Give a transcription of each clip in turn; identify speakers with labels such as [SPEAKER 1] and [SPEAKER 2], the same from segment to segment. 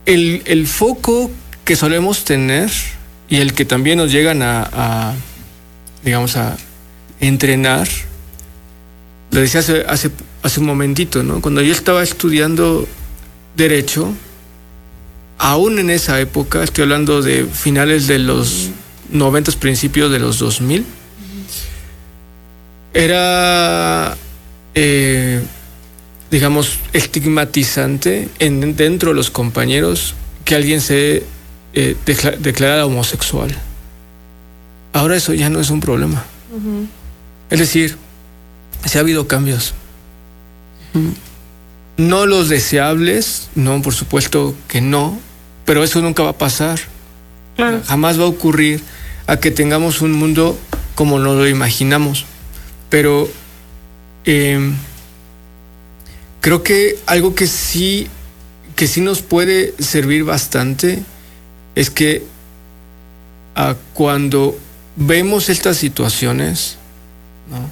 [SPEAKER 1] el foco que solemos tener y el que también nos llegan digamos, a entrenar, lo decía hace un momentito, ¿no? Cuando yo estaba estudiando Derecho, aún en esa época, estoy hablando de finales de los 90, principios de los 2000, era, digamos, estigmatizante dentro de los compañeros que alguien se declarara homosexual. Ahora eso ya no es un problema. Uh-huh. Es decir, sí ha habido cambios. Uh-huh. No los deseables, no, por supuesto que no, pero eso nunca va a pasar. Claro. Jamás va a ocurrir a que tengamos un mundo como nos lo imaginamos. Pero creo que algo que sí nos puede servir bastante es que cuando vemos estas situaciones, ¿no?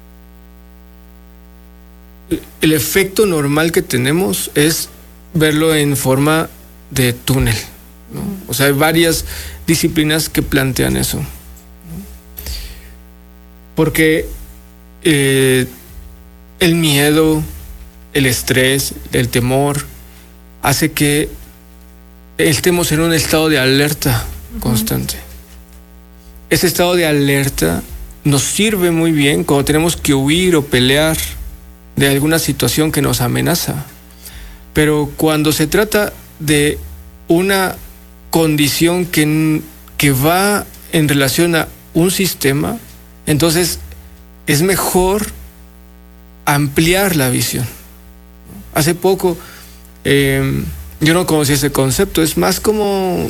[SPEAKER 1] El efecto normal que tenemos es verlo en forma de túnel, ¿no? O sea, hay varias disciplinas que plantean eso, ¿no? Porque el miedo, el estrés, el temor hace que estemos en un estado de alerta constante. Ese estado de alerta nos sirve muy bien cuando tenemos que huir o pelear de alguna situación que nos amenaza. Pero cuando se trata de una condición que va en relación a un sistema, entonces es mejor ampliar la visión. Hace poco yo no conocía ese concepto, es más como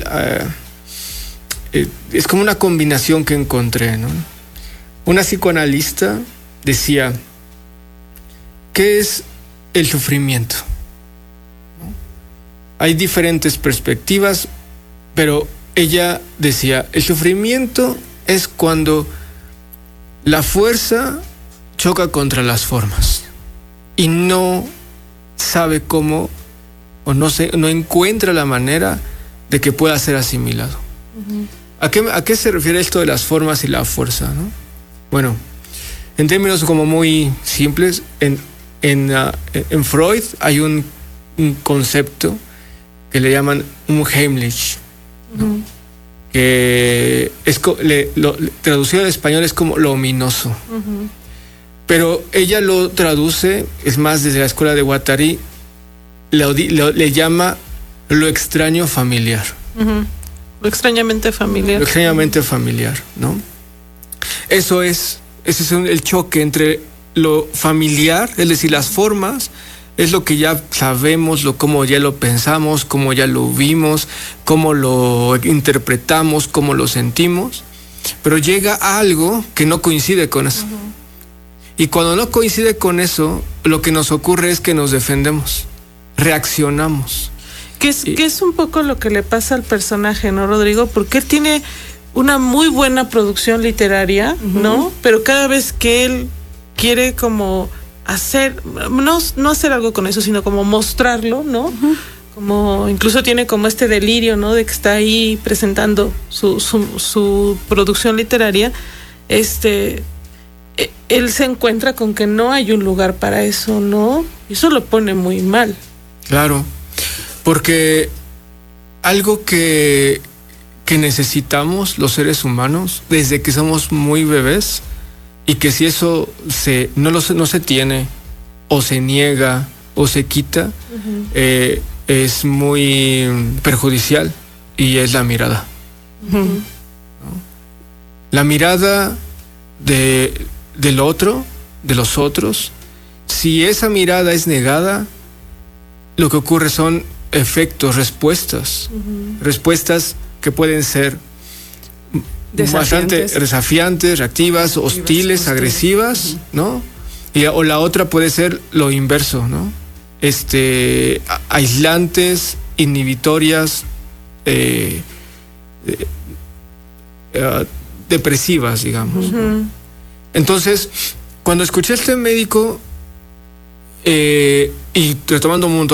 [SPEAKER 1] es como una combinación que encontré, ¿no? Una psicoanalista decía: ¿qué es el sufrimiento? ¿No? Hay diferentes perspectivas, pero ella decía: el sufrimiento es cuando la fuerza choca contra las formas y no sabe cómo o no encuentra la manera de que pueda ser asimilado. Uh-huh. ¿A qué se refiere esto de las formas y la fuerza, ¿no? Bueno, en términos como muy simples, en Freud hay un concepto que le llaman un Heimlich, ¿no? Uh-huh. Que traducido al español es como lo ominoso. Uh-huh. Pero ella lo traduce, es más, desde la escuela de Guattari, le llama lo extraño familiar.
[SPEAKER 2] Uh-huh. Lo extrañamente familiar.
[SPEAKER 1] Lo extrañamente familiar, ¿no? Ese es el choque entre lo familiar, es decir, las formas, es lo que ya sabemos, cómo ya lo pensamos, cómo ya lo vimos, cómo lo interpretamos, cómo lo sentimos, pero llega algo que no coincide con eso. Uh-huh. Y cuando no coincide con eso, lo que nos ocurre es que nos defendemos, reaccionamos.
[SPEAKER 2] Que es un poco lo que le pasa al personaje, ¿no, Rodrigo? Porque él tiene una muy buena producción literaria, uh-huh, ¿no? Pero cada vez que él quiere como hacer, no hacer algo con eso, sino como mostrarlo, ¿no? Uh-huh. Como incluso tiene como este delirio, ¿no? De que está ahí presentando su producción literaria. Él se encuentra con que no hay un lugar para eso, ¿no? Y eso lo pone muy mal.
[SPEAKER 1] Claro, porque algo que necesitamos los seres humanos desde que somos muy bebés, y que si eso no se tiene o se niega o se quita, uh-huh, es muy perjudicial, y es la mirada. Uh-huh. ¿No? La mirada del otro, de los otros. Si esa mirada es negada, lo que ocurre son efectos, respuestas. Uh-huh. Respuestas que pueden ser bastante desafiantes, reactivas, hostiles, agresivas, uh-huh, ¿no? O la otra puede ser lo inverso, ¿no? Aislantes, inhibitorias, depresivas, digamos. Uh-huh. ¿No? Entonces, cuando escuché a este médico, y retomando un montón